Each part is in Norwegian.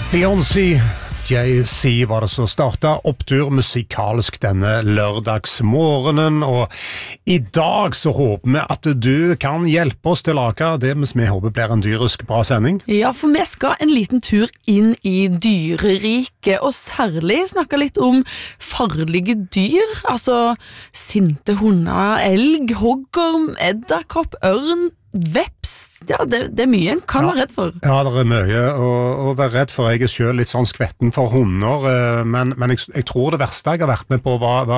Beyoncé, Jay-Z var det som startet opptur musikalsk denne lørdagsmorgenen, og i dag så håper vi at du kan hjelpe oss til å lage det vi håper blir en dyrisk bra sending. Ja, for vi skal en liten tur inn i dyreriket, og særlig snakke litt om farlige dyr, altså sinte hunder, elg, hoggorm, edderkopp, ørn, veps. Ja, det er mye en kan være redd for. Ja, det er mye å være redd for. Jeg er selv litt sånn skvetten for hunder, men jeg tror det verste jeg har vært med på var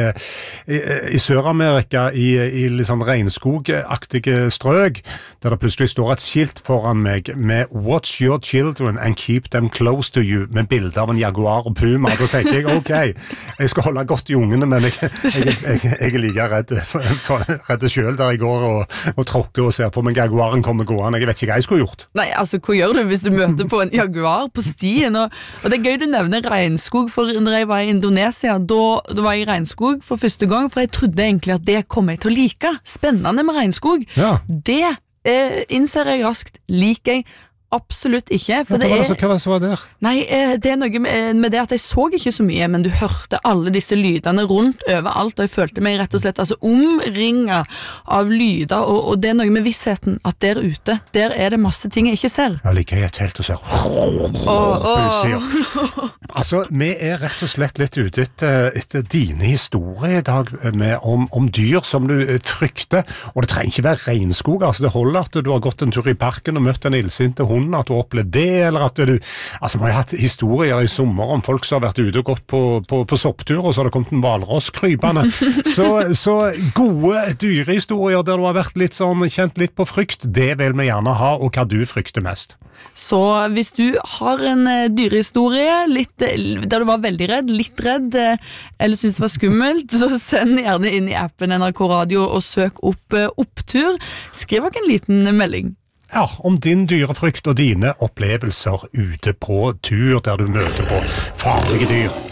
i Sør-Amerika, i litt sånn regnskogaktige strøk, der det plutselig står et skilt foran meg med «Watch your children and keep them close to you», med bilder av en jaguar og puma. Da tenker jeg, ok, jeg skal holde godt i ungene, men jeg er like redd selv der jeg går og tråkker og ser på, men jaguaren kommer gående. Jeg vet ikke hva jeg skulle gjort. Nei, altså, hva gjør du hvis du møter på en jaguar på stien? Og det er gøy du nevner regnskog, for når jeg var i Indonesia, da var jeg i regnskog for første gang, for jeg trodde egentlig at det kom jeg til å like. Spennende med regnskog. Ja. Det innser jeg raskt, liker jeg absolutt ikke, for hva var det som var der? Nei, det er noe med det at jeg så ikke så mye, men du hørte alle disse lydene rundt overalt, og jeg følte meg rett og slett omringet av lyder, og det er noe med vissheten at der ute, der er det masse ting jeg ikke ser. Jeg liker helt og ser på utsida. Altså, vi er rett og slett litt ute etter dine historier i dag om dyr som du frykter, og det trenger ikke være regnskog, altså det holder at du har gått en tur i parken og møtt en illsinte hund, at du har opplevd det, eller at du... Altså, vi har hatt historier i sommer om folk som har vært ute og gått på sopptur, og så har det kommet en hvalross krypende. Så gode dyrehistorier der du har vært litt sånn, kjent litt på frykt, det vil vi gjerne ha, og hva du frykter mest. Så hvis du har en dyrehistorie der du var veldig redd, litt redd, eller synes det var skummelt, så send gjerne inn i appen NRK Radio og søk opp Opptur. Skriv dere en liten melding. Ja, om din dyrefrykt og dine opplevelser ute på tur der du møter på farlige dyr.